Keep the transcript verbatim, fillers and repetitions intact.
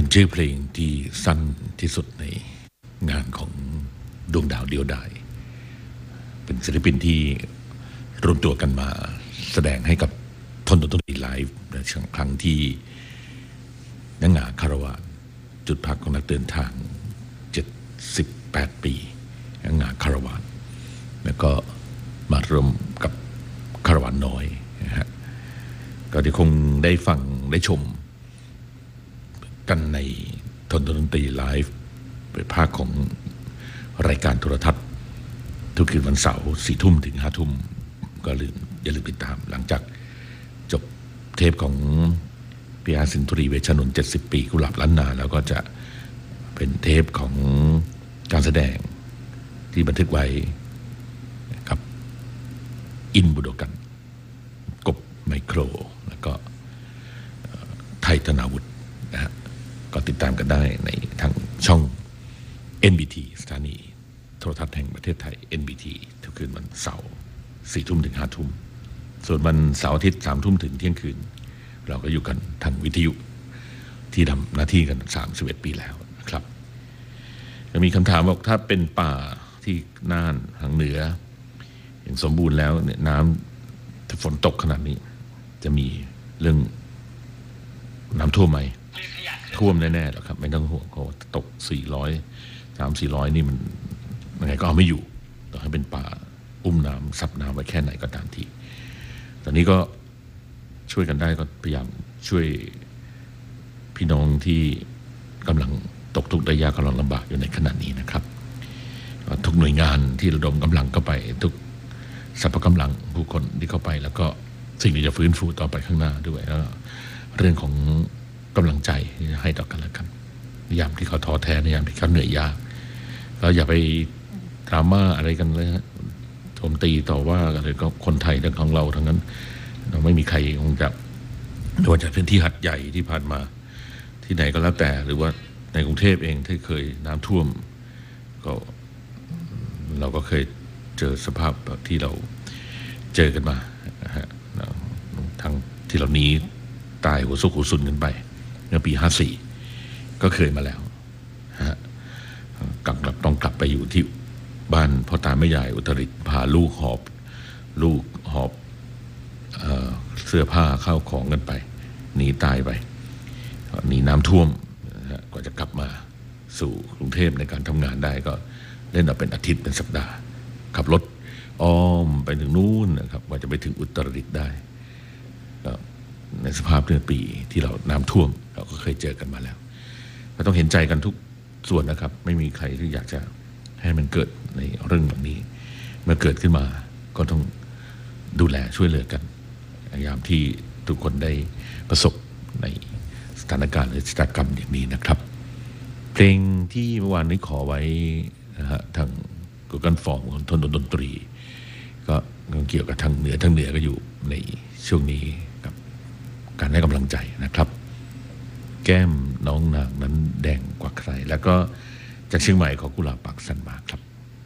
เป็นชื่อเพลงที่สั้นที่สุดในงานของดวงดาวเดียวดายเป็นศิลปินที่รวมตัวกันมาแสดงให้กับทนดนตรีไลฟ์ในครั้งที่นักงาคาราวานจุดพักของนักเดินทางเจ็ดสิบแปดปีนักงาคาราวานแล้วก็มารวมกับคาราวานน้อยนะฮะก็ที่คงได้ฟังได้ชมกันในทนดนตรีไลฟ์เป็นภาคของรายการโทรทัศน์ทุกคืนวันเสาร์สี่ทุ่มถึงห้าทุ่มก็ลืมอย่าลืมติดตามหลังจากจบเทปของพิอาสินธุรีเวชนนท์เจ็ดสิบปีกุหลาบล้านนาแล้วก็จะเป็นเทปของการแสดงที่บันทึกไว้กับอินบุโดกันกบไมโครแล้วก็ไทยธนาวุฒินะฮะก็ติดตามกันได้ในทางช่อง เอ็น บี ที สถานีโทรทัศน์แห่งประเทศไทย เอ็น บี ที ทุกคืนวันเสาร์สี่ทุ่มถึงห้าทุ่มส่วนวันเสาร์อาทิตย์สามทุ่มถึงเที่ยงคืนเราก็อยู่กันทางวิทยุที่ทำหน้าที่กันสามสิบเอ็ดปีแล้วนะครับจะมีคำถามว่าถ้าเป็นป่าที่น่านทางเหนืออย่างสมบูรณ์แล้วเนี่ยน้ำถ้าฝนตกขนาดนี้จะมีเรื่องน้ำท่วมไหมท่วมแน่ๆหรอกครับไม่ต้องห่วงเขาตกสี่ร้อยสามสี่ร้อยนี่มันยังไงก็เอาไม่อยู่ต่อให้เป็นป่าอุ้มน้ำซับน้ำไว้แค่ไหนก็ตามทีตอนนี้ก็ช่วยกันได้ก็พยายามช่วยพี่น้องที่กำลังตกทุกข์ได้ยากกำลังลำบากอยู่ในขณะนี้นะครับทุกหน่วยงานที่ระดมกำลังเข้าไปทุกสรรพกำลังผู้คนที่เข้าไปแล้วก็สิ่งที่จะฟื้นฟูต่อไปข้างหน้าด้วยแล้วเรื่องของกำลังใจให้ต่อกันและกันในยามที่เขาท้อแท้ในยามที่เขาเหนื่อยยากเราอย่าไปดราม่าอะไรกันเลยฮะโจมตีต่อว่าอะไรก็คนไทยทั้งของเราทั้งนั้นเราไม่มีใครคงจะไม่ว่าจะเป็นที่หัดใหญ่ที่ผ่านมาที่ไหนก็แล้วแต่หรือว่าในกรุงเทพเองที่เคยน้ำท่วมก็เราก็เคยเจอสภาพที่เราเจอกันมาฮะทั้งที่เรานี้ตายหัวซุกหัวซุนกันไปเมื่อปีห้าสี่ก็เคยมาแล้วฮะกลับต้องกลับไปอยู่ที่บ้านพ่อตาแม่ยายอุตรดิตถ์พาลูกหอบลูกหอบเอ่อเสื้อผ้าข้าวของกันไปหนีตายไปหนีน้ำท่วมกว่าจะกลับมาสู่กรุงเทพในการทำงานได้ก็เล่นเอาเป็นอาทิตย์เป็นสัปดาห์ขับรถอ้อมไปถึงนู่นนะครับกว่าจะไปถึงอุตรดิตถ์ได้ในสภาพเมื่อปีที่เราน้ำท่วมเราก็เคยเจอกันมาแล้วก็ต้องเห็นใจกันทุกส่วนนะครับไม่มีใครที่อยากจะให้มันเกิดในเรื่องแบบนี้เมื่อเกิดขึ้นมาก็ต้องดูแลช่วยเหลือกันยามที่ทุกคนได้ประสบในสถานการณ์หรือชะตากรรมอย่างนี้นะครับเพลงที่เมื่อวานนี้ขอไว้นะฮะทางกูกันฟอร์มของทนดนตรีก็เกี่ยวกับทางเหนือทางเหนือก็อยู่ในช่วงนี้กับการให้กำลังใจนะครับแก้มน้องนางนั้นแดงกว่าใครแล้วก็จากเชียงใหม่ของกุหลาบปากสันมาครับ